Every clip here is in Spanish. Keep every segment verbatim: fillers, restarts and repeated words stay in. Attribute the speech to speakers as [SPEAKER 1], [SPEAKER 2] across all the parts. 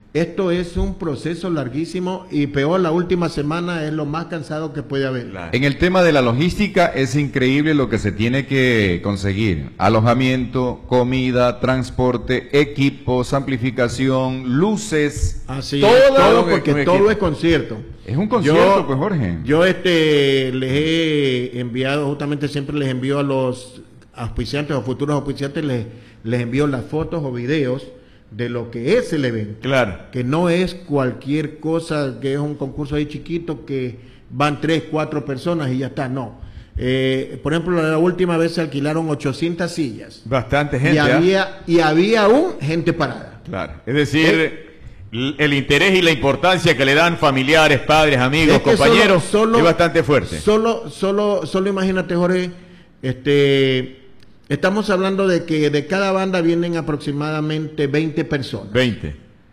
[SPEAKER 1] Esto es un proceso larguísimo y peor, la última semana es lo más cansado que puede haber.
[SPEAKER 2] Claro.
[SPEAKER 3] En el tema de la logística es increíble lo que se tiene que conseguir. Alojamiento, comida, transporte, equipos, amplificación, luces.
[SPEAKER 1] Así
[SPEAKER 3] todo,
[SPEAKER 1] es, todo
[SPEAKER 3] un-
[SPEAKER 1] porque
[SPEAKER 3] un
[SPEAKER 1] todo
[SPEAKER 3] equipo.
[SPEAKER 1] es concierto.
[SPEAKER 3] Es un concierto,
[SPEAKER 1] Yo-
[SPEAKER 3] pues, Jorge.
[SPEAKER 1] Yo este les he enviado, justamente siempre les envío a los auspiciantes o futuros auspiciantes, les, les envío las fotos o videos de lo que es el evento.
[SPEAKER 2] Claro.
[SPEAKER 1] Que no es cualquier cosa, que es un concurso ahí chiquito que van tres, cuatro personas y ya está, no. Eh, por ejemplo, la última vez se alquilaron ochocientas sillas
[SPEAKER 2] Bastante gente.
[SPEAKER 1] y
[SPEAKER 2] ¿ah?
[SPEAKER 1] había, y había aún gente parada.
[SPEAKER 2] Claro. Es decir, l- el interés y la importancia que le dan familiares, padres, amigos,
[SPEAKER 1] Es que
[SPEAKER 2] compañeros,
[SPEAKER 1] solo- solo-
[SPEAKER 2] es bastante fuerte.
[SPEAKER 1] Solo, solo, solo imagínate, Jorge, este, estamos hablando de que de cada banda vienen aproximadamente veinte personas.
[SPEAKER 2] veinte.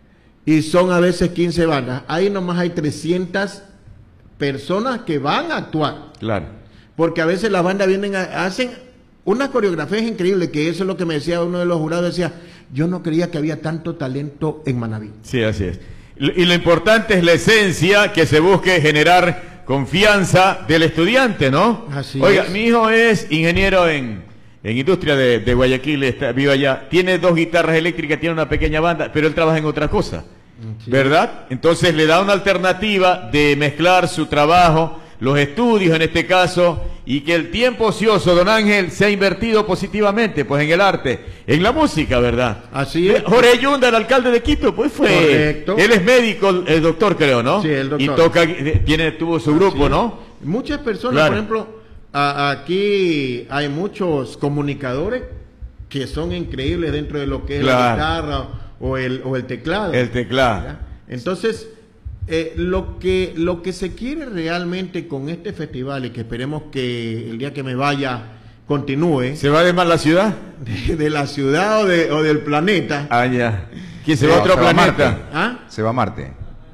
[SPEAKER 1] Y son a veces quince bandas. Ahí nomás hay trescientas personas que van a actuar.
[SPEAKER 2] Claro.
[SPEAKER 1] Porque a veces las bandas vienen, a- hacen unas coreografías increíbles, que eso es lo que me decía uno de los jurados, decía, yo no creía que había tanto talento en Manabí.
[SPEAKER 2] Sí, así es. Y lo importante es la esencia, que se busque generar confianza del estudiante, ¿no?
[SPEAKER 1] Así
[SPEAKER 2] Oiga,
[SPEAKER 1] es.
[SPEAKER 2] mi hijo es ingeniero en, en industria de, de Guayaquil, está, vive allá, tiene dos guitarras eléctricas, tiene una pequeña banda, pero él trabaja en otra cosa,
[SPEAKER 1] Sí.
[SPEAKER 2] ¿verdad? Entonces le da una alternativa de mezclar su trabajo, los estudios en este caso, y que el tiempo ocioso, don Ángel, se ha invertido positivamente, pues en el arte, en la música, ¿verdad?
[SPEAKER 1] Así es.
[SPEAKER 2] Jorge Yunda, el alcalde de Quito, pues fue,
[SPEAKER 1] Correcto.
[SPEAKER 2] él es médico, el doctor creo, ¿no?
[SPEAKER 1] Sí, el doctor.
[SPEAKER 2] Y toca, eh, tiene, tuvo su grupo,
[SPEAKER 1] Sí.
[SPEAKER 2] ¿no?
[SPEAKER 1] Muchas personas,
[SPEAKER 2] Claro.
[SPEAKER 1] por ejemplo, a- aquí hay muchos comunicadores que son increíbles dentro de lo que es
[SPEAKER 2] Claro.
[SPEAKER 1] la guitarra o el, o el teclado.
[SPEAKER 2] El teclado.
[SPEAKER 1] ¿Ya? Entonces, eh, lo que lo que se quiere realmente con este festival, y que esperemos que el día que me vaya continúe,
[SPEAKER 2] ¿Se va de más la ciudad?
[SPEAKER 1] de, de la ciudad o, de, o del planeta,
[SPEAKER 2] Ah, ya. ¿Quién se
[SPEAKER 3] Sí,
[SPEAKER 2] va a otro
[SPEAKER 3] se va a
[SPEAKER 2] planeta?
[SPEAKER 3] Marte.
[SPEAKER 1] ¿ah?
[SPEAKER 3] Se va a Marte.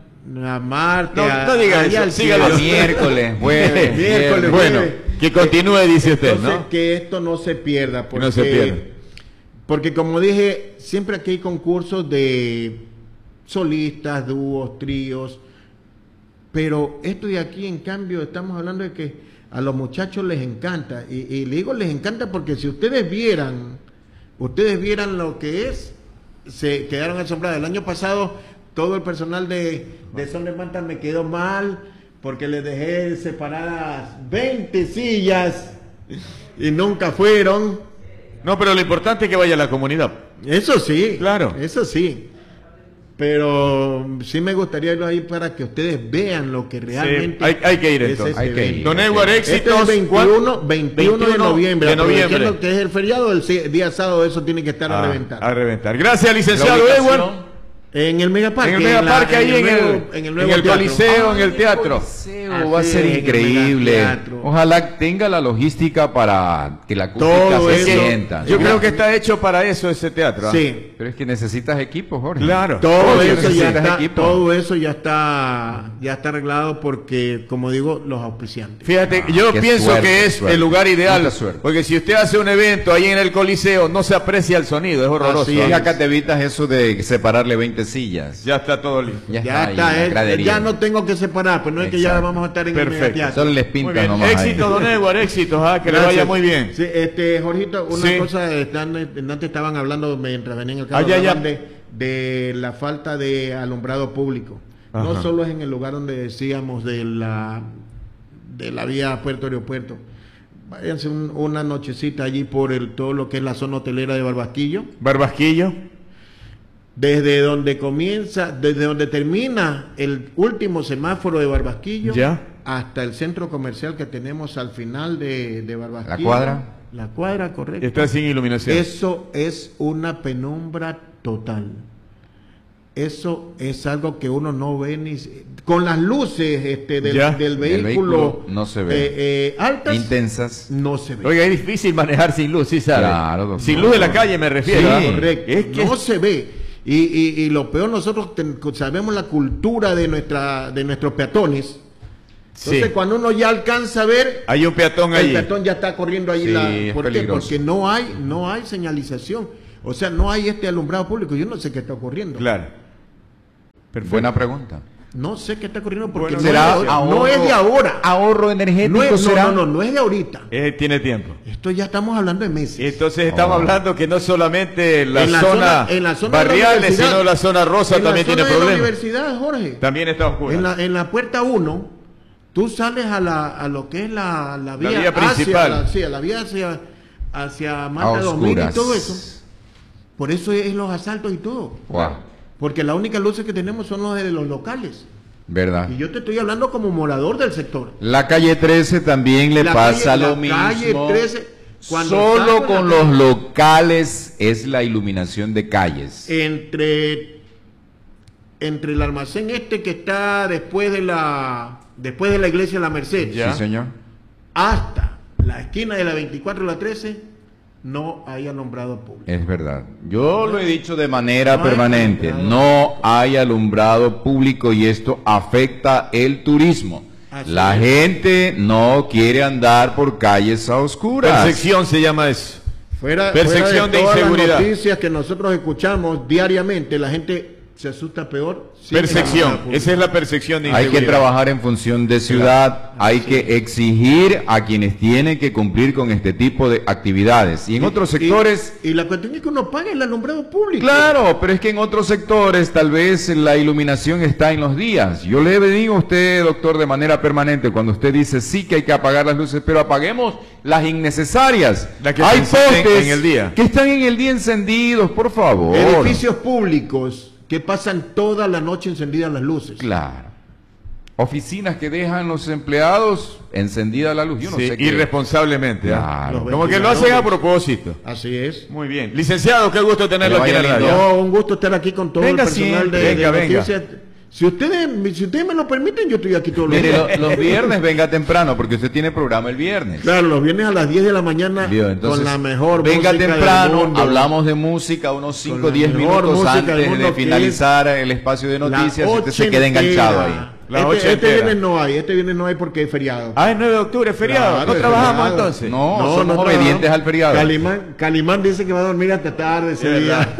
[SPEAKER 1] A Marte,
[SPEAKER 2] No,
[SPEAKER 1] a-
[SPEAKER 2] no diga
[SPEAKER 1] allá
[SPEAKER 2] eso,
[SPEAKER 1] al
[SPEAKER 2] sígalo.
[SPEAKER 1] cielo.
[SPEAKER 3] A miércoles, jueves,
[SPEAKER 1] Miércoles,
[SPEAKER 2] Bueno,
[SPEAKER 1] jueves.
[SPEAKER 2] que continúe, dice usted,
[SPEAKER 1] Entonces,
[SPEAKER 2] ¿no?
[SPEAKER 1] que esto no se pierda.
[SPEAKER 2] Que
[SPEAKER 1] Porque,
[SPEAKER 2] no se pierda.
[SPEAKER 1] Porque como dije, siempre aquí hay concursos de solistas, dúos, tríos, pero esto de aquí, en cambio, estamos hablando de que a los muchachos les encanta. Y, y le digo les encanta porque si ustedes vieran, ustedes vieran lo que es, se quedaron asombrados. El año pasado todo el personal de, de Son de Manta me quedó mal porque les dejé separadas veinte sillas y nunca fueron.
[SPEAKER 2] No, pero lo importante es que vaya la comunidad.
[SPEAKER 1] Eso sí,
[SPEAKER 2] Claro.
[SPEAKER 1] eso sí. Pero sí me gustaría irlo ahí para que ustedes vean lo que realmente
[SPEAKER 2] hay- hay que ir,
[SPEAKER 1] es
[SPEAKER 2] entonces.
[SPEAKER 1] ese
[SPEAKER 3] Hay que
[SPEAKER 1] evento.
[SPEAKER 3] ir.
[SPEAKER 2] Don Edward,
[SPEAKER 1] Este es
[SPEAKER 2] éxitos.
[SPEAKER 1] el veintiuno, veintiuno de noviembre.
[SPEAKER 2] De noviembre.
[SPEAKER 1] aprovechando que es el feriado, el si- día sábado eso tiene que estar a
[SPEAKER 2] Ah,
[SPEAKER 1] reventar.
[SPEAKER 2] a reventar. Gracias, licenciado
[SPEAKER 3] La ubicación.
[SPEAKER 2] Edward.
[SPEAKER 1] En el Megaparque.
[SPEAKER 2] En el Megaparque,
[SPEAKER 1] la-
[SPEAKER 2] ahí en
[SPEAKER 1] nuevo-
[SPEAKER 2] el,
[SPEAKER 1] en el
[SPEAKER 2] en
[SPEAKER 1] nuevo
[SPEAKER 2] el
[SPEAKER 1] teatro.
[SPEAKER 2] Coliseo, en el teatro.
[SPEAKER 3] Coliseo, va a
[SPEAKER 1] Así
[SPEAKER 3] ser
[SPEAKER 1] es, en el
[SPEAKER 3] increíble.
[SPEAKER 1] Megateatro.
[SPEAKER 3] Ojalá tenga la logística para que la acústica
[SPEAKER 1] Todo
[SPEAKER 3] se
[SPEAKER 1] eso.
[SPEAKER 3] sienta.
[SPEAKER 2] Yo
[SPEAKER 3] ¿no?
[SPEAKER 2] creo que está hecho para eso ese teatro. ¿ah?
[SPEAKER 1] Sí.
[SPEAKER 3] Pero es que necesitas equipo, Jorge.
[SPEAKER 2] Claro.
[SPEAKER 1] Todo
[SPEAKER 2] Oye,
[SPEAKER 1] eso ya
[SPEAKER 3] necesitas
[SPEAKER 1] está,
[SPEAKER 3] equipo.
[SPEAKER 1] todo eso ya está, ya está arreglado porque, como digo, los auspiciantes.
[SPEAKER 2] Fíjate,
[SPEAKER 3] Ah,
[SPEAKER 2] yo
[SPEAKER 3] qué
[SPEAKER 2] pienso
[SPEAKER 3] suerte,
[SPEAKER 2] que es
[SPEAKER 3] suerte.
[SPEAKER 2] el lugar ideal.
[SPEAKER 3] Mucha suerte.
[SPEAKER 2] Porque si usted hace un evento ahí en el Coliseo, no se aprecia el sonido, es horroroso.
[SPEAKER 1] Así
[SPEAKER 3] Y
[SPEAKER 1] es.
[SPEAKER 3] acá te evitas eso de separarle veinte sillas.
[SPEAKER 2] Ya está todo listo.
[SPEAKER 3] Ya,
[SPEAKER 1] Ya
[SPEAKER 3] ahí
[SPEAKER 1] está,
[SPEAKER 3] en la
[SPEAKER 1] eh,
[SPEAKER 3] gradería.
[SPEAKER 1] ya no tengo que separar, pues no es que ya
[SPEAKER 3] Exacto.
[SPEAKER 1] vamos a estar en
[SPEAKER 2] Perfecto.
[SPEAKER 1] el Megateatro.
[SPEAKER 3] Solo les
[SPEAKER 2] Muy
[SPEAKER 3] pinta
[SPEAKER 2] bien.
[SPEAKER 3] nomás. ahí.
[SPEAKER 2] Éxito, don Edward, éxitos, ah, que le
[SPEAKER 1] Gracias.
[SPEAKER 2] vaya muy bien.
[SPEAKER 1] Sí, este, Jorgito, una
[SPEAKER 2] Sí.
[SPEAKER 1] cosa, están, antes estaban hablando mientras venían el carro,
[SPEAKER 2] Ah, ya, ya.
[SPEAKER 1] hablaban de, de la falta de alumbrado público.
[SPEAKER 2] Ajá.
[SPEAKER 1] No solo es en el lugar donde decíamos de la, de la vía Puerto Aeropuerto. Váyanse un- una nochecita allí por el, todo lo que es la zona hotelera de Barbasquillo.
[SPEAKER 2] Barbasquillo.
[SPEAKER 1] Desde donde comienza, desde donde termina el último semáforo de Barbasquillo,
[SPEAKER 2] Ya.
[SPEAKER 1] hasta el centro comercial que tenemos al final de, de Barbasquillo.
[SPEAKER 3] ¿La cuadra?
[SPEAKER 1] La cuadra, correcto.
[SPEAKER 2] Está sin iluminación.
[SPEAKER 1] Eso es una penumbra total. Eso es algo que uno no ve ni si- con las luces este, del,
[SPEAKER 2] Ya.
[SPEAKER 1] del
[SPEAKER 3] Del
[SPEAKER 1] vehículo,
[SPEAKER 3] vehículo no se ve.
[SPEAKER 1] eh, eh, altas,
[SPEAKER 3] Intensas.
[SPEAKER 1] no se ve.
[SPEAKER 2] Oiga, es difícil manejar sin luz, ¿sí sabe?
[SPEAKER 3] Claro, doctor.
[SPEAKER 2] Sin luz de la calle me refiero.
[SPEAKER 3] Sí,
[SPEAKER 2] ¿ah?
[SPEAKER 1] Correcto.
[SPEAKER 2] Es que
[SPEAKER 1] no se ve. Y, y, y lo peor, nosotros ten- sabemos la cultura de nuestra de nuestros peatones. Entonces,
[SPEAKER 2] sí.
[SPEAKER 1] cuando uno ya alcanza a ver,
[SPEAKER 2] Hay un peatón
[SPEAKER 1] el
[SPEAKER 2] allí.
[SPEAKER 1] peatón ya está corriendo ahí.
[SPEAKER 3] Sí,
[SPEAKER 1] la,
[SPEAKER 3] es
[SPEAKER 1] ¿Por qué?
[SPEAKER 3] peligroso.
[SPEAKER 1] Porque no hay, no hay señalización. O sea, no hay este alumbrado público. Yo no sé qué está ocurriendo.
[SPEAKER 2] Claro.
[SPEAKER 3] Perfecto. Buena pregunta.
[SPEAKER 1] No sé qué está ocurriendo porque
[SPEAKER 3] Bueno,
[SPEAKER 1] no,
[SPEAKER 3] será
[SPEAKER 1] es de,
[SPEAKER 3] ahorro,
[SPEAKER 1] no es de ahora.
[SPEAKER 3] Ahorro energético.
[SPEAKER 1] No, es, no,
[SPEAKER 3] será.
[SPEAKER 1] no, no, no es de ahorita.
[SPEAKER 2] Eh, tiene tiempo.
[SPEAKER 1] Esto ya estamos hablando de meses.
[SPEAKER 2] Entonces estamos
[SPEAKER 3] Oh.
[SPEAKER 2] hablando que no solamente la,
[SPEAKER 1] En la
[SPEAKER 2] zona,
[SPEAKER 1] zona- en la zona de la
[SPEAKER 2] barriales,
[SPEAKER 1] universidad,
[SPEAKER 2] sino la zona rosa
[SPEAKER 1] en
[SPEAKER 2] también
[SPEAKER 1] la
[SPEAKER 2] tiene
[SPEAKER 1] zona de la
[SPEAKER 2] problemas.
[SPEAKER 1] universidad, Jorge.
[SPEAKER 2] También está oscura.
[SPEAKER 1] En la, en la puerta uno, tú sales a, la, a lo que es la, la vía,
[SPEAKER 2] vía principal.
[SPEAKER 1] Hacia, la, sí, a la vía hacia, hacia
[SPEAKER 3] A
[SPEAKER 1] Mata Domingo y
[SPEAKER 3] oscuras.
[SPEAKER 1] todo eso. Por eso es los asaltos y todo.
[SPEAKER 3] Wow.
[SPEAKER 1] Porque las únicas luces que tenemos son los de los locales.
[SPEAKER 3] ¿Verdad?
[SPEAKER 1] Y yo te estoy hablando como morador del sector.
[SPEAKER 3] La calle trece también le
[SPEAKER 1] La
[SPEAKER 3] pasa
[SPEAKER 1] calle-
[SPEAKER 3] lo
[SPEAKER 1] la
[SPEAKER 3] mismo.
[SPEAKER 1] calle trece, cuando
[SPEAKER 3] Solo
[SPEAKER 1] salgo
[SPEAKER 3] con
[SPEAKER 1] en la
[SPEAKER 3] los
[SPEAKER 1] calle-
[SPEAKER 3] locales es la iluminación de calles.
[SPEAKER 1] Entre, entre el almacén este que está después de la después de la iglesia de la Merced,
[SPEAKER 2] Ya.
[SPEAKER 3] Sí, señor.
[SPEAKER 1] hasta la esquina de la veinticuatro y la trece, no hay alumbrado público.
[SPEAKER 3] Es verdad. Yo lo he dicho de manera
[SPEAKER 1] No hay
[SPEAKER 3] permanente.
[SPEAKER 1] alumbrado.
[SPEAKER 3] No hay alumbrado público y esto afecta el turismo.
[SPEAKER 1] Así
[SPEAKER 3] La
[SPEAKER 1] es.
[SPEAKER 3] gente no quiere andar por calles a oscuras.
[SPEAKER 2] Percepción se llama eso.
[SPEAKER 1] Fuera,
[SPEAKER 2] Percepción
[SPEAKER 1] fuera
[SPEAKER 2] de
[SPEAKER 1] todas
[SPEAKER 2] inseguridad.
[SPEAKER 1] las noticias que nosotros escuchamos diariamente, la gente se asusta peor. sin
[SPEAKER 2] Percepción.
[SPEAKER 1] alumbrado público.
[SPEAKER 2] Esa es la percepción de
[SPEAKER 3] Hay
[SPEAKER 2] inseguridad.
[SPEAKER 3] que trabajar en función de ciudad, hay que exigir a quienes tienen que cumplir con este tipo de actividades. Y en otros sectores,
[SPEAKER 1] Y, y la cuestión es que uno paga el alumbrado público.
[SPEAKER 3] claro, pero es que en otros sectores tal vez la iluminación está en los días. Yo le digo a usted, doctor, de manera permanente, cuando usted dice sí que hay que apagar las luces, pero apaguemos las innecesarias.
[SPEAKER 2] Las que
[SPEAKER 3] Hay
[SPEAKER 2] se encienden
[SPEAKER 3] postes
[SPEAKER 2] en el día.
[SPEAKER 3] que están en el día encendidos, por favor.
[SPEAKER 1] Edificios públicos que pasan toda la noche encendidas las luces.
[SPEAKER 3] Claro. Oficinas que dejan los empleados encendida la luz. Yo no
[SPEAKER 2] Sí,
[SPEAKER 3] sé qué.
[SPEAKER 2] irresponsablemente. ¿ah?
[SPEAKER 3] Claro.
[SPEAKER 2] Como que lo hacen a propósito.
[SPEAKER 1] Así es.
[SPEAKER 2] Muy bien. Licenciado, qué gusto tenerlo
[SPEAKER 3] Que
[SPEAKER 2] aquí
[SPEAKER 3] le
[SPEAKER 2] en la
[SPEAKER 3] vaya
[SPEAKER 2] radio.
[SPEAKER 3] lindo.
[SPEAKER 1] No, un gusto estar aquí con todo
[SPEAKER 3] Venga
[SPEAKER 1] el personal
[SPEAKER 3] siempre.
[SPEAKER 1] de, de
[SPEAKER 2] Venga, venga.
[SPEAKER 1] noticias. Si ustedes, si ustedes me lo permiten, yo estoy aquí todos los
[SPEAKER 3] Mire,
[SPEAKER 1] días.
[SPEAKER 3] lo- los viernes venga temprano, porque usted tiene programa el viernes.
[SPEAKER 1] Claro, los viernes a las diez de la mañana
[SPEAKER 3] Vio, entonces,
[SPEAKER 1] con la mejor
[SPEAKER 3] venga
[SPEAKER 1] música del
[SPEAKER 3] temprano,
[SPEAKER 1] mundo.
[SPEAKER 3] hablamos de música unos cinco o
[SPEAKER 1] la
[SPEAKER 3] diez
[SPEAKER 1] mejor
[SPEAKER 3] minutos
[SPEAKER 1] música del
[SPEAKER 3] antes
[SPEAKER 1] mundo,
[SPEAKER 3] de
[SPEAKER 1] que
[SPEAKER 3] finalizar el espacio de
[SPEAKER 1] La
[SPEAKER 3] noticias y usted se queda
[SPEAKER 1] ochentera.
[SPEAKER 3] enganchado ahí.
[SPEAKER 2] La
[SPEAKER 1] Este, este
[SPEAKER 2] ochentera.
[SPEAKER 1] viernes no hay, este viernes no hay porque es feriado.
[SPEAKER 2] Ah, es nueve de octubre, feriado.
[SPEAKER 1] Claro,
[SPEAKER 2] ¿No
[SPEAKER 1] es
[SPEAKER 2] trabajamos
[SPEAKER 1] feriado.
[SPEAKER 2] entonces?
[SPEAKER 3] No,
[SPEAKER 1] No,
[SPEAKER 3] somos
[SPEAKER 1] no
[SPEAKER 3] obedientes
[SPEAKER 1] trabajamos.
[SPEAKER 3] al feriado.
[SPEAKER 1] Calimán, Calimán dice que va a dormir hasta tarde ese
[SPEAKER 2] Es
[SPEAKER 1] día.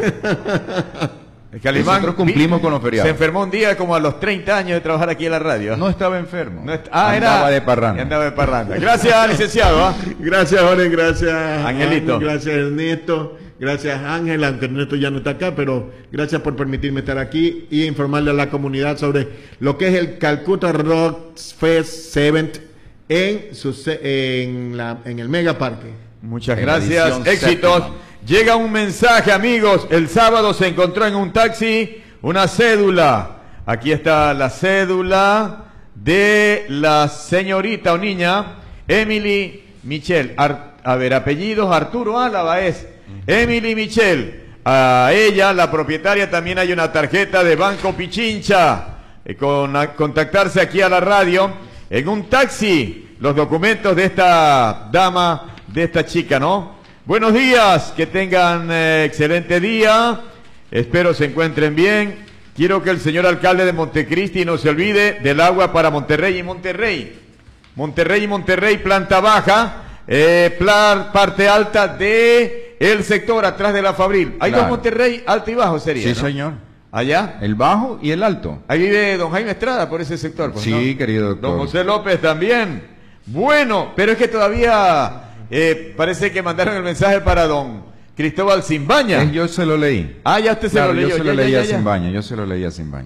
[SPEAKER 2] Es que Alemán
[SPEAKER 3] Nosotros cumplimos
[SPEAKER 2] vi-
[SPEAKER 3] con los feriados.
[SPEAKER 2] Se enfermó un día como a los treinta años de trabajar aquí en la radio.
[SPEAKER 3] No estaba enfermo.
[SPEAKER 2] No est- ah,
[SPEAKER 3] Andaba
[SPEAKER 2] era
[SPEAKER 3] de parranda.
[SPEAKER 2] Andaba de parranda. Gracias, licenciado. ¿ah?
[SPEAKER 1] Gracias, Jorge, gracias.
[SPEAKER 2] Angelito.
[SPEAKER 1] Ángel, gracias, Ernesto. Gracias, Ángel, aunque Ernesto ya no está acá, pero gracias por permitirme estar aquí y informarle a la comunidad sobre lo que es el Calcutta Rock Fest Event en, su, se- en, la, en el Mega Parque.
[SPEAKER 2] Muchas
[SPEAKER 3] En la
[SPEAKER 2] gracias,
[SPEAKER 3] edición
[SPEAKER 2] éxitos.
[SPEAKER 3] séptima.
[SPEAKER 2] Llega un mensaje, amigos. El sábado se encontró en un taxi una cédula. Aquí está la cédula de la señorita o niña Emily Michelle. Ar- a ver, apellidos Arturo Álava es. Emily Michelle. A ella, la propietaria, también hay una tarjeta de Banco Pichincha. Eh, con a- contactarse aquí a la radio en un taxi. Los documentos de esta dama, de esta chica, ¿no? Buenos días, que tengan eh, excelente día. Espero se encuentren bien. Quiero que el señor alcalde de Montecristi no se olvide del agua para Monterrey y Monterrey. Monterrey y Monterrey, planta baja, eh, pla- parte alta de el sector atrás de la Fabril. Hay
[SPEAKER 3] Claro.
[SPEAKER 2] dos Monterrey, alto y bajo sería,
[SPEAKER 3] Sí,
[SPEAKER 2] ¿no?
[SPEAKER 3] señor.
[SPEAKER 2] Allá.
[SPEAKER 3] El bajo y el alto.
[SPEAKER 2] Ahí vive don Jaime Estrada por ese sector. Pues,
[SPEAKER 3] Sí,
[SPEAKER 2] ¿no?
[SPEAKER 3] querido doctor.
[SPEAKER 2] Don José López también. Bueno, pero es que todavía eh, parece que mandaron el mensaje para don Cristóbal Simbaña.
[SPEAKER 3] Eh, yo se lo leí.
[SPEAKER 2] Ah, ya usted se
[SPEAKER 3] Claro,
[SPEAKER 2] lo leyó.
[SPEAKER 3] yo se lo
[SPEAKER 2] Ya, ya,
[SPEAKER 3] leí
[SPEAKER 2] ya,
[SPEAKER 3] a
[SPEAKER 2] ya.
[SPEAKER 3] Simbaña, yo se lo leí a Simbaña.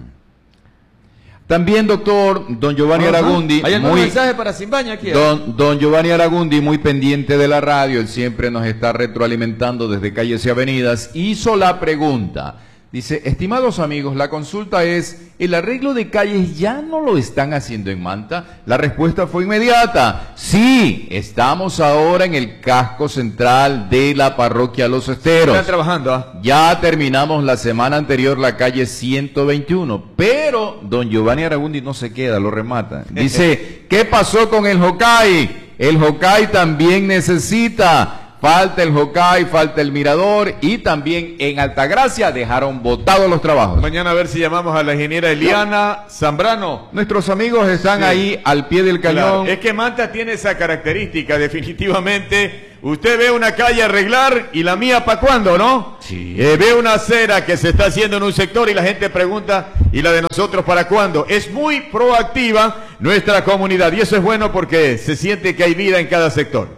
[SPEAKER 3] También, doctor, don Giovanni
[SPEAKER 2] Ajá.
[SPEAKER 3] Aragundi,
[SPEAKER 2] ¿Hay algún
[SPEAKER 3] muy,
[SPEAKER 2] mensaje para Simbaña aquí?
[SPEAKER 3] don, don Giovanni Aragundi, muy pendiente de la radio, él siempre nos está retroalimentando desde calles y avenidas, hizo la pregunta. Dice, estimados amigos, la consulta es, ¿el arreglo de calles ya no lo están haciendo en Manta? La respuesta fue inmediata. Sí, estamos ahora en el casco central de la parroquia Los Esteros.
[SPEAKER 2] Están trabajando, ¿ah?
[SPEAKER 3] Ya terminamos la semana anterior la calle ciento veintiuno, pero don Giovanni Aragundi no se queda, lo remata. Dice, ¿qué pasó con el Hokkay? El Hokkay también necesita falta el Jocay, falta el Mirador y también en Altagracia dejaron botados los trabajos.
[SPEAKER 2] Mañana a ver si llamamos a la ingeniera Eliana Zambrano.
[SPEAKER 3] Nuestros amigos están sí. ahí al pie del cañón.
[SPEAKER 2] Claro. Es que Manta tiene esa característica, definitivamente. Usted ve una calle arreglar y la mía ¿para cuándo, no?
[SPEAKER 3] Sí.
[SPEAKER 2] Eh, ve una acera que se está haciendo en un sector y la gente pregunta, ¿y la de nosotros para cuándo? Es muy proactiva nuestra comunidad y eso es bueno porque se siente que hay vida en cada sector.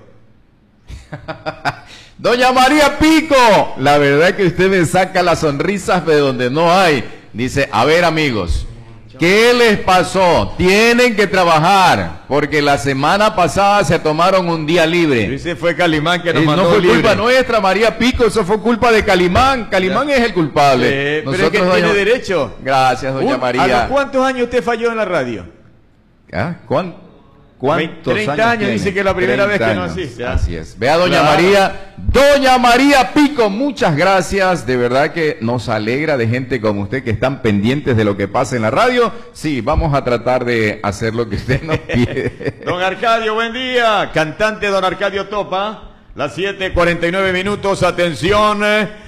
[SPEAKER 3] Doña María Pico, la verdad que usted me saca las sonrisas de donde no hay. Dice, a ver amigos, ¿qué les pasó? Tienen que trabajar, porque la semana pasada se tomaron un día libre.
[SPEAKER 2] Dice fue Calimán que nos
[SPEAKER 3] eh,
[SPEAKER 2] mandó
[SPEAKER 3] No fue
[SPEAKER 2] libre.
[SPEAKER 3] culpa nuestra, María Pico, eso fue culpa de Calimán. Calimán ya. es el culpable.
[SPEAKER 2] Eh, pero es que
[SPEAKER 3] doña...
[SPEAKER 2] tiene derecho.
[SPEAKER 3] Gracias, doña
[SPEAKER 2] Un,
[SPEAKER 3] María.
[SPEAKER 2] ¿A los cuántos años usted falló en la radio?
[SPEAKER 3] ¿Ah? ¿Cuánto? ¿Cuántos
[SPEAKER 2] treinta
[SPEAKER 3] años,
[SPEAKER 2] años
[SPEAKER 3] tiene?
[SPEAKER 2] dice que es la primera vez que no
[SPEAKER 3] años.
[SPEAKER 2] asiste. ¿eh?
[SPEAKER 3] Así es. Vea, doña
[SPEAKER 2] Claro.
[SPEAKER 3] María, doña María Pico, muchas gracias. De verdad que nos alegra de gente como usted que están pendientes de lo que pasa en la radio. Sí, vamos a tratar de hacer lo que usted nos pide.
[SPEAKER 2] Don Arcadio, buen día. Cantante Don Arcadio Topa. Las siete cuarenta y nueve minutos. Atención.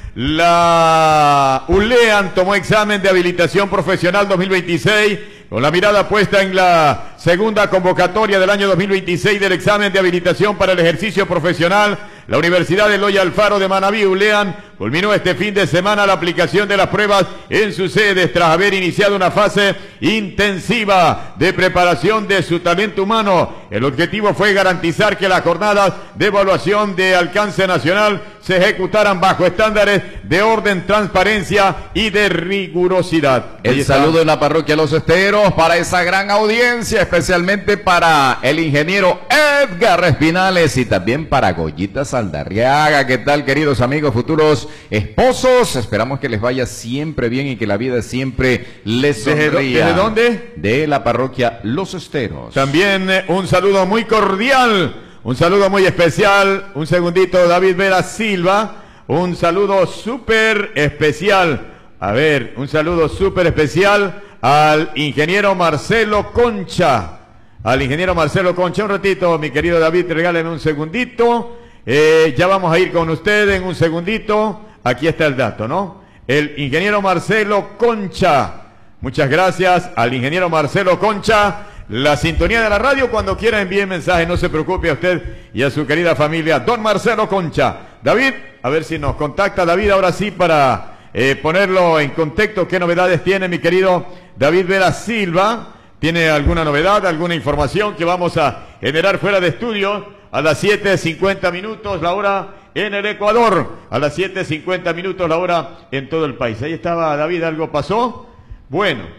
[SPEAKER 2] La ULEAN tomó examen de habilitación profesional dos mil veintiséis. Con la mirada puesta en la segunda convocatoria del año dos mil veintiséis del examen de habilitación para el ejercicio profesional, la Universidad Eloy Alfaro de Manabí, ULEAN, culminó este fin de semana la aplicación de las pruebas en sus sedes tras haber iniciado una fase intensiva de preparación de su talento humano. El objetivo fue garantizar que las jornadas de evaluación de alcance nacional se ejecutaran bajo estándares de orden, transparencia y de rigurosidad.
[SPEAKER 3] El saludo en la parroquia Los Esteros para esa gran audiencia, especialmente para el ingeniero Edgar Espinales y también para Goyita Saldarriaga. ¿Qué tal, queridos amigos, futuros esposos? Esperamos que les vaya siempre bien y que la vida siempre les sonría.
[SPEAKER 2] ¿Desde dónde?
[SPEAKER 3] De la parroquia Los Esteros.
[SPEAKER 2] También eh, un saludo muy cordial, un saludo muy especial, un segundito, David Vera Silva, un saludo súper especial, a ver, un saludo súper especial al ingeniero Marcelo Concha, al ingeniero Marcelo Concha, un ratito, mi querido David, regáleme un segundito, eh, ya vamos a ir con usted en un segundito, aquí está el dato, ¿no? El ingeniero Marcelo Concha, muchas gracias al ingeniero Marcelo Concha. La sintonía de la radio, cuando quiera envíe mensaje, no se preocupe a usted y a su querida familia, don Marcelo Concha. David, a ver si nos contacta David ahora sí para eh, ponerlo en contexto. ¿Qué novedades tiene mi querido David Vera Silva? ¿Tiene alguna novedad, alguna información que vamos a generar fuera de estudio? A las siete cincuenta minutos la hora en el Ecuador, a las siete cincuenta minutos la hora en todo el país. Ahí estaba David, ¿algo pasó? Bueno.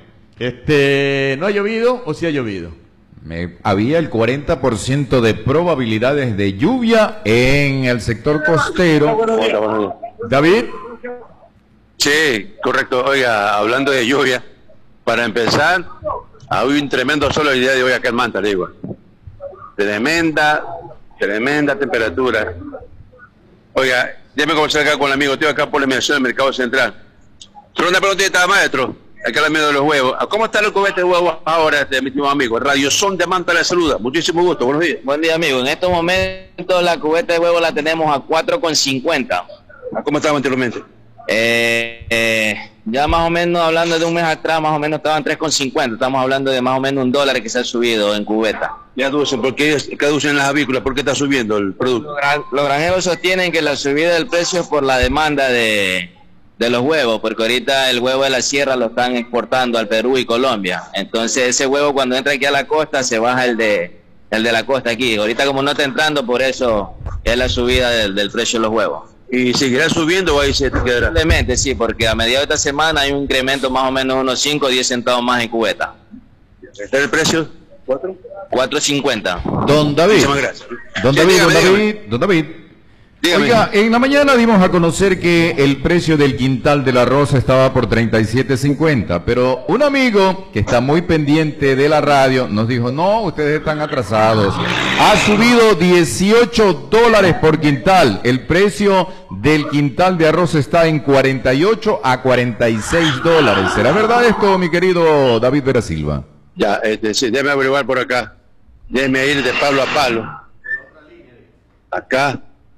[SPEAKER 2] Este, ¿no ha llovido o sí ha llovido?
[SPEAKER 3] Me, había el cuarenta por ciento de probabilidades de lluvia en el sector costero.
[SPEAKER 2] David.
[SPEAKER 4] Sí, correcto. Oiga, hablando de lluvia, para empezar, ha habido un tremendo sol el día de hoy acá en Manta, le digo. Tremenda, tremenda temperatura. Oiga, déjame conversar acá con el amigo tío acá por la mediación del Mercado Central. Solo una preguntita, maestro. Acá la miedo de los huevos. ¿Cómo está el cubete de huevos ahora, este, mi último amigo? Radio Son de Manta le saluda. Muchísimo gusto. Buenos días.
[SPEAKER 5] Buen día, amigo. En estos momentos la cubeta de huevos la tenemos a cuatro con cincuenta.
[SPEAKER 4] ¿Cómo estaba anteriormente?
[SPEAKER 5] Eh, eh, ya más o menos hablando de un mes atrás, más o menos estaban tres con cincuenta. Estamos hablando de más o menos un dólar que se ha subido en cubeta.
[SPEAKER 4] Ya aducen, ¿por qué caducen las avícolas? ¿Por qué está subiendo el producto?
[SPEAKER 5] Los, gran, los granjeros sostienen que la subida del precio es por la demanda de... de los huevos, porque ahorita el huevo de la sierra lo están exportando al Perú y Colombia. Entonces ese huevo cuando entra aquí a la costa se baja el de el de la costa aquí. Ahorita como no está entrando, por eso es la subida del, del precio de los huevos.
[SPEAKER 4] ¿Y seguirá subiendo o ahí se quedará?
[SPEAKER 5] Probablemente sí, porque a mediados de esta semana hay un incremento más o menos unos cinco o diez centavos más en cubeta.
[SPEAKER 4] ¿Está el precio? ¿Cuatro?
[SPEAKER 5] cuatro cincuenta.
[SPEAKER 3] Don David.
[SPEAKER 4] Muchísimas gracias.
[SPEAKER 3] Don
[SPEAKER 4] Sí,
[SPEAKER 3] David,
[SPEAKER 4] dígame,
[SPEAKER 3] don
[SPEAKER 4] dígame.
[SPEAKER 3] David, don David.
[SPEAKER 4] Dígame.
[SPEAKER 3] Oiga, en la mañana dimos a conocer que el precio del quintal del arroz estaba por treinta y siete cincuenta, pero un amigo que está muy pendiente de la radio nos dijo, no, ustedes están atrasados. Ha subido dieciocho dólares por quintal. El precio del quintal de arroz está en cuarenta y ocho a cuarenta y seis dólares. ¿Será verdad esto, mi querido David Vera Silva?
[SPEAKER 4] Ya, este, sí, déjeme averiguar por acá. Déjeme ir de palo a palo. Acá.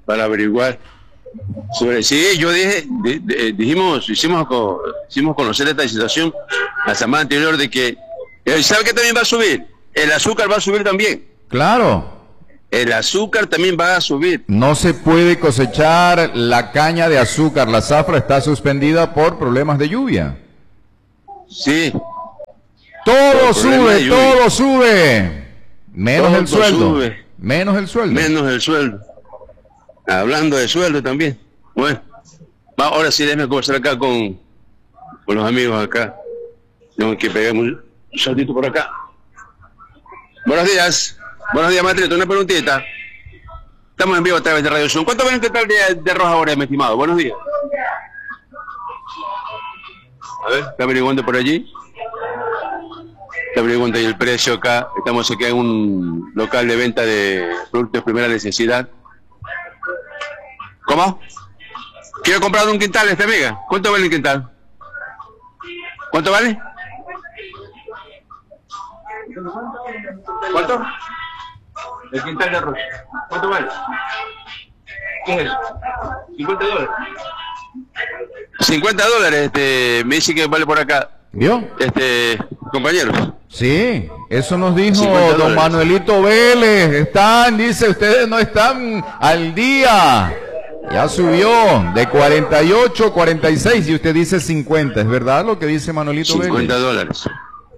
[SPEAKER 4] para averiguar sobre... Sí, yo dije, di- di- dijimos, hicimos, co- hicimos conocer esta situación la semana anterior de que, eh, ¿sabe qué también va a subir? El azúcar va a subir también.
[SPEAKER 3] Claro.
[SPEAKER 4] El azúcar también va a subir.
[SPEAKER 3] No se puede cosechar la caña de azúcar. La zafra está suspendida por problemas de lluvia.
[SPEAKER 4] Sí.
[SPEAKER 3] Todo
[SPEAKER 4] Por problema
[SPEAKER 3] sube,
[SPEAKER 4] de lluvia.
[SPEAKER 3] todo sube. Menos
[SPEAKER 4] Todo
[SPEAKER 3] el sueldo.
[SPEAKER 4] sube.
[SPEAKER 3] Menos el sueldo.
[SPEAKER 4] Menos el sueldo. Hablando de sueldo también. Bueno, va, ahora sí déjame conversar acá con, con los amigos acá. Tengo que pegar un saltito por acá. Buenos días. Buenos días, Matrito. Una preguntita. Estamos en vivo a través de Radio Zoom. ¿Cuánto ven que tal de, de arroz ahora, mi estimado? Buenos días. A ver, está averiguando por allí. Está averiguando ahí el precio acá. Estamos aquí en un local de venta de productos de primera necesidad. ¿Cómo? Quiero comprar un quintal, esta amiga. ¿Cuánto vale el quintal? ¿Cuánto vale? ¿Cuánto? El quintal de arroz. ¿Cuánto vale? ¿Qué es eso? cincuenta dólares. cincuenta dólares, este, me dice que vale por acá.
[SPEAKER 3] ¿Vio?
[SPEAKER 4] Este, compañeros.
[SPEAKER 3] Sí, eso nos dijo
[SPEAKER 4] cincuenta
[SPEAKER 3] don
[SPEAKER 4] dólares.
[SPEAKER 3] Manuelito Vélez. Están, dice, ustedes no están al día. Ya subió de cuarenta y ocho, cuarenta y seis y usted dice cincuenta. ¿Es verdad lo que dice Manuelito
[SPEAKER 4] cincuenta
[SPEAKER 3] Vélez?
[SPEAKER 4] dólares.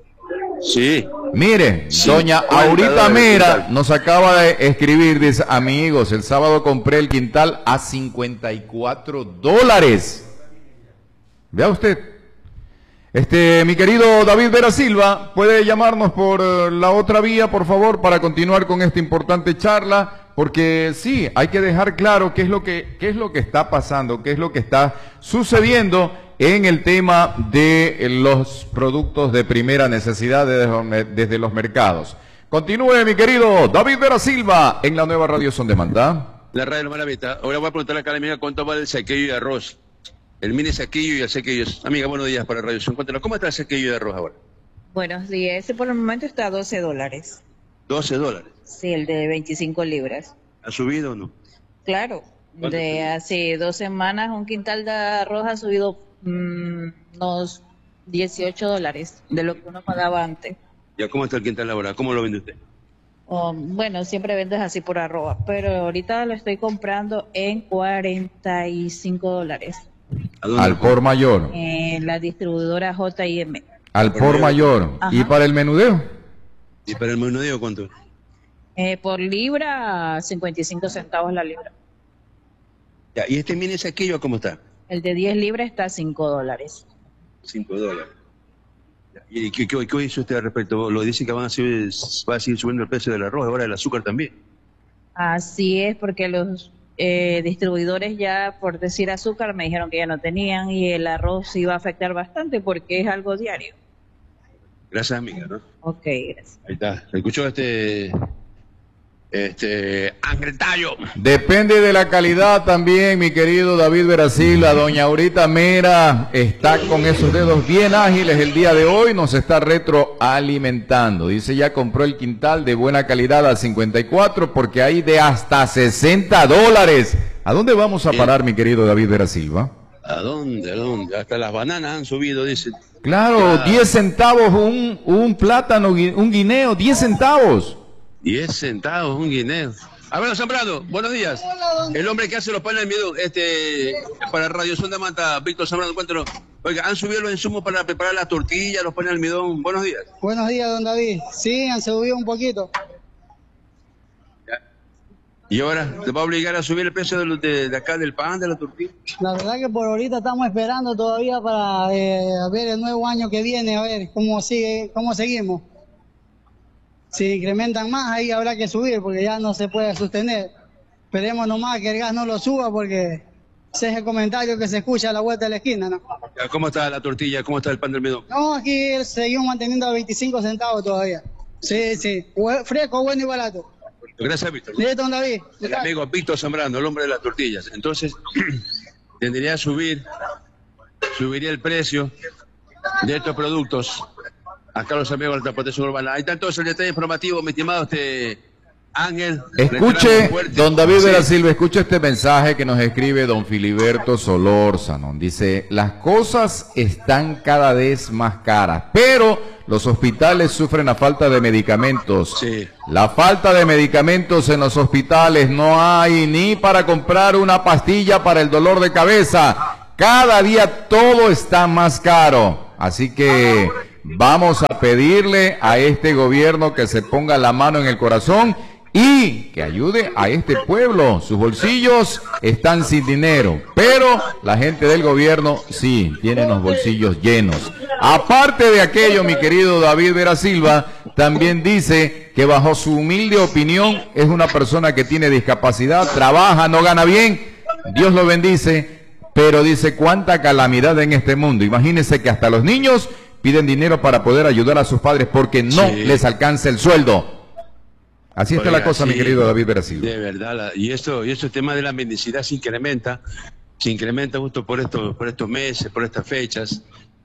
[SPEAKER 4] Sí.
[SPEAKER 3] Mire, doña
[SPEAKER 4] cincuenta
[SPEAKER 3] Aurita
[SPEAKER 4] dólares
[SPEAKER 3] Mera
[SPEAKER 4] quintal.
[SPEAKER 3] nos acaba de escribir, dice, amigos, el sábado compré el quintal a cincuenta y cuatro dólares. Vea usted. Este, mi querido David Vera Silva, puede llamarnos por eh, la otra vía, por favor, para continuar con esta importante charla, porque sí, hay que dejar claro qué es lo que, qué es lo que está pasando, qué es lo que está sucediendo en el tema de eh, los productos de primera necesidad desde los, me- desde los mercados. Continúe, mi querido David Vera Silva, en la nueva Radio Son Demanda.
[SPEAKER 4] La radio de Maravita. Ahora voy a preguntarle acá a la amiga cuánto vale el saquillo de arroz. El mini saquillo y el saquillo. Amiga, buenos días para Radio Zoom. Cuéntanos, ¿cómo está el saquillo de arroz ahora?
[SPEAKER 6] Buenos días. Ese por el momento está a doce dólares.
[SPEAKER 4] doce dólares.
[SPEAKER 6] Sí, el de veinticinco libras.
[SPEAKER 4] ¿Ha subido o no?
[SPEAKER 6] Claro,
[SPEAKER 4] ¿Cuánto
[SPEAKER 6] de
[SPEAKER 4] subió?
[SPEAKER 6] hace dos semanas un quintal de arroz ha subido mm, unos dieciocho dólares de lo que uno pagaba antes.
[SPEAKER 4] ¿Ya cómo está el quintal ahora? ¿Cómo lo vende usted?
[SPEAKER 6] Oh, bueno, siempre vendes así por arroba, pero ahorita lo estoy comprando en cuarenta y cinco dólares.
[SPEAKER 4] ¿A dónde?
[SPEAKER 3] Al por mayor,
[SPEAKER 6] En la distribuidora J y M.
[SPEAKER 3] al por mayor.
[SPEAKER 6] Ajá.
[SPEAKER 3] ¿Y para el menudeo?
[SPEAKER 4] ¿Y para el menudeo cuánto?
[SPEAKER 6] Eh, por libra, cincuenta y cinco centavos la libra.
[SPEAKER 4] Ya, ¿y este mini saquillo cómo está?
[SPEAKER 6] El de diez libras está a cinco dólares.
[SPEAKER 4] cinco dólares. Ya, ¿y qué, qué, qué hizo usted al respecto? Lo dice que van a seguir, va a seguir subiendo el precio del arroz, ahora el azúcar también.
[SPEAKER 6] Así es, porque los eh, distribuidores ya, por decir azúcar, me dijeron que ya no tenían y el arroz iba a afectar bastante porque es algo diario.
[SPEAKER 4] Gracias, amiga, ¿no?
[SPEAKER 6] Ok, gracias.
[SPEAKER 4] Ahí está. ¿Escuchó este... Este... Ángel Tallo?
[SPEAKER 3] Depende de la calidad también, mi querido David Veracila. Doña Aurita Mera está con esos dedos bien ágiles el día de hoy, nos está retroalimentando. Dice, ya compró el quintal de buena calidad a cincuenta y cuatro porque hay de hasta sesenta dólares. ¿A dónde vamos a parar, mi querido David Verasilva?
[SPEAKER 4] ¿A dónde? ¿A dónde? Hasta las bananas han subido, dice.
[SPEAKER 3] Claro, diez centavos un, un plátano, gui- un guineo, diez centavos.
[SPEAKER 4] diez centavos, un guineo. A ver, Zambrano, buenos días. El hombre que hace los panes de almidón, este, para Radio Sonda Manta, Víctor Zambrano, cuéntanos. Oiga, han subido los insumos para preparar las tortillas, los panes de almidón. Buenos días.
[SPEAKER 7] Buenos días, don David. Sí, han subido un poquito.
[SPEAKER 4] ¿Y ahora te va a obligar a subir el precio de, los de, de acá del pan, de la tortilla?
[SPEAKER 7] La verdad que por ahorita estamos esperando todavía para eh, ver el nuevo año que viene, a ver cómo sigue, cómo seguimos. Si incrementan más, ahí habrá que subir porque ya no se puede sostener. Esperemos nomás que el gas no lo suba porque ese es el comentario que se escucha a la vuelta de la esquina, ¿no?
[SPEAKER 4] ¿Cómo está la tortilla? ¿Cómo está el pan de almidón?
[SPEAKER 7] No, aquí seguimos manteniendo a veinticinco centavos todavía. Sí, sí. Hue- Fresco, bueno y barato.
[SPEAKER 4] Gracias, Víctor.
[SPEAKER 7] Listo, don David.
[SPEAKER 4] El amigo Víctor Zambrano, el hombre de las tortillas. Entonces, tendría que subir, subiría el precio de estos productos. Acá los amigos de la transportación urbana. Ahí está entonces el detalle informativo, mi estimado este Ángel.
[SPEAKER 3] Escuche, don David de la Silva, escuche este mensaje que nos escribe don Filiberto Solórzano. Dice, las cosas están cada vez más caras, pero los hospitales sufren la falta de medicamentos.
[SPEAKER 4] Sí.
[SPEAKER 3] La falta de medicamentos en los hospitales, no hay ni para comprar una pastilla para el dolor de cabeza. Cada día todo está más caro. Así que vamos a pedirle a este gobierno que se ponga la mano en el corazón y que ayude a este pueblo. Sus bolsillos están sin dinero, pero la gente del gobierno sí tiene los bolsillos llenos. Aparte de aquello, mi querido David Vera Silva también dice que bajo su humilde opinión es una persona que tiene discapacidad, trabaja, no gana bien, Dios lo bendice, pero dice cuánta calamidad en este mundo. Imagínense que hasta los niños piden dinero para poder ayudar a sus padres porque no sí. les alcanza el sueldo. Así está Oiga, la cosa, sí, mi querido David Brasil.
[SPEAKER 4] De verdad, la, y esto, y esto el tema de la mendicidad se incrementa, se incrementa justo por estos, por estos meses, por estas fechas,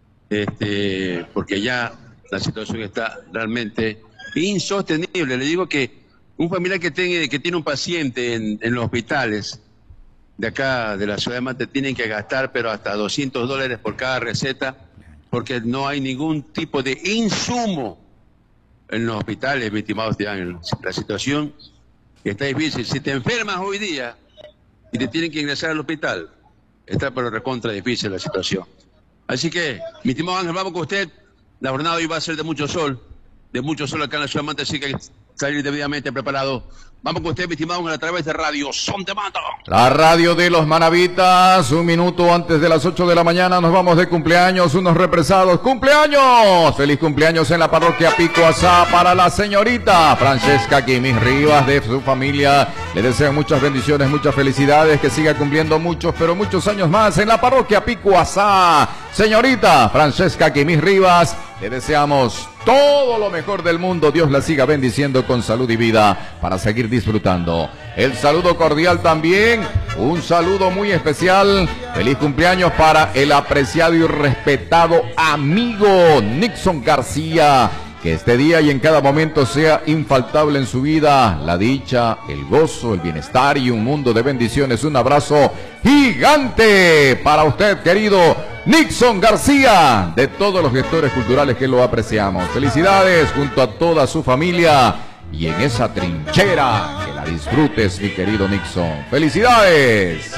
[SPEAKER 4] este, porque ya la situación está realmente insostenible. Le digo que un familiar que tiene, que tiene un paciente en, en los hospitales de acá, de la ciudad de Manta, tienen que gastar, pero hasta doscientos dólares por cada receta, porque no hay ningún tipo de insumo en los hospitales, mi estimado Ángel. La situación está difícil. Si te enfermas hoy día y te tienen que ingresar al hospital, está pero recontra difícil la situación. Así que, mi estimado Ángel, vamos con usted. La jornada hoy va a ser de mucho sol, de mucho sol acá en la ciudad de Manta, así que hay que salir debidamente preparado. Vamos con usted, mi estimado Ángel, a través de Radio Son de Manta.
[SPEAKER 3] La radio de los manavitas, un minuto antes de las ocho de la mañana, nos vamos de cumpleaños, unos represados. ¡Cumpleaños! ¡Feliz cumpleaños en la parroquia Pico Asá para la señorita Francesca Quimis Rivas, de su familia! Le deseo muchas bendiciones, muchas felicidades, que siga cumpliendo muchos, pero muchos años más en la parroquia Pico Asá. Señorita Francesca Quimis Rivas, le deseamos todo lo mejor del mundo. Dios la siga bendiciendo con salud y vida para seguir disfrutando. El saludo cordial también, un saludo muy especial. Feliz cumpleaños para el apreciado y respetado amigo Nixon García. Que este día y en cada momento sea infaltable en su vida la dicha, el gozo, el bienestar y un mundo de bendiciones. Un abrazo gigante para usted, querido Nixon García, de todos los gestores culturales que lo apreciamos. Felicidades junto a toda su familia y en esa trinchera que la disfrutes, mi querido Nixon. ¡Felicidades!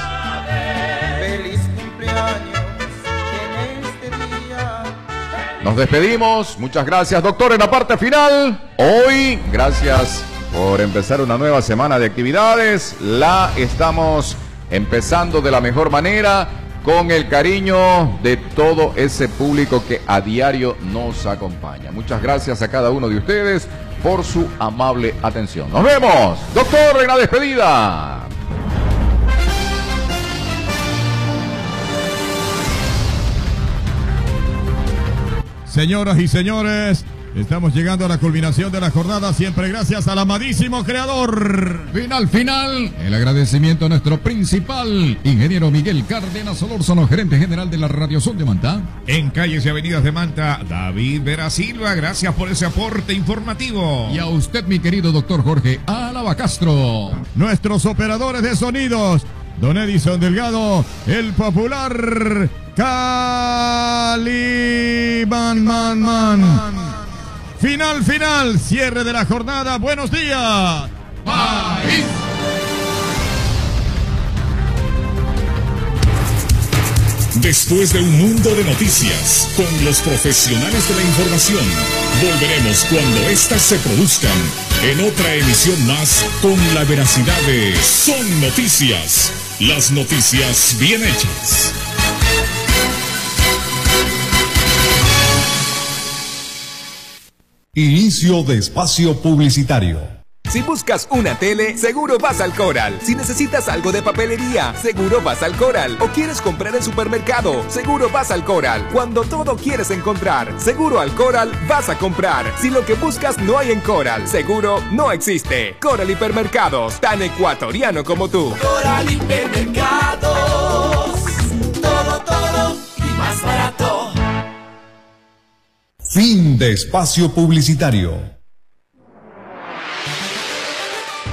[SPEAKER 3] Nos despedimos, muchas gracias, doctor, en la parte final. Hoy, gracias por empezar una nueva semana de actividades. La estamos empezando de la mejor manera, con el cariño de todo ese público que a diario nos acompaña. Muchas gracias a cada uno de ustedes por su amable atención. Nos vemos, doctor, en la despedida.
[SPEAKER 8] Señoras y señores, estamos llegando a la culminación de la jornada, siempre gracias al amadísimo creador.
[SPEAKER 9] Final, final, el agradecimiento a nuestro principal, ingeniero Miguel Cárdenas Solórzano, gerente general de la Radio Son de Manta.
[SPEAKER 8] En calles y avenidas de Manta, David Vera Silva, gracias por ese aporte informativo.
[SPEAKER 9] Y a usted, mi querido doctor Jorge Álava Castro.
[SPEAKER 8] Nuestros operadores de sonidos, don Edison Delgado, el popular Cali Man Man Man. Final, final, cierre de la jornada. Buenos días, país.
[SPEAKER 10] Después de un mundo de noticias, con los profesionales de la información, volveremos cuando éstas se produzcan en otra emisión más con la veracidad de Son Noticias, las noticias bien hechas.
[SPEAKER 11] Inicio de espacio publicitario.
[SPEAKER 12] Si buscas una tele, seguro vas al Coral. Si necesitas algo de papelería, seguro vas al Coral. O quieres comprar en supermercado, seguro vas al Coral. Cuando todo quieres encontrar, seguro al Coral vas a comprar. Si lo que buscas no hay en Coral, seguro no existe. Coral Hipermercados, tan ecuatoriano como tú.
[SPEAKER 13] Coral Hipermercados, todo, todo y más barato.
[SPEAKER 11] Fin de espacio publicitario.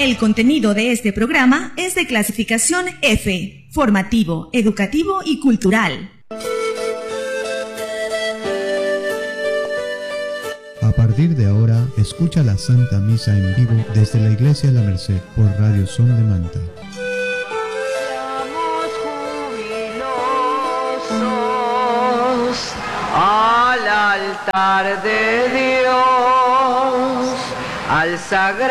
[SPEAKER 14] El contenido de este programa es de clasificación F, formativo, educativo y cultural.
[SPEAKER 15] A partir de ahora, escucha la Santa Misa en vivo desde la Iglesia de la Merced por Radio Son de Manta.
[SPEAKER 16] Al altar de Dios, al sagrado